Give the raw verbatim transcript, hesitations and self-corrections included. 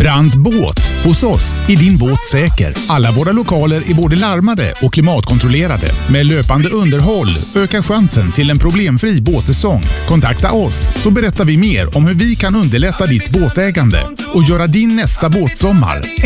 Brands båt. Hos oss är din båt säker. Alla våra lokaler är både larmade och klimatkontrollerade. Med löpande underhåll ökar chansen till en problemfri båtsäsong. Kontakta oss så berättar vi mer om hur vi kan underlätta ditt båtägande och göra din nästa båtsommar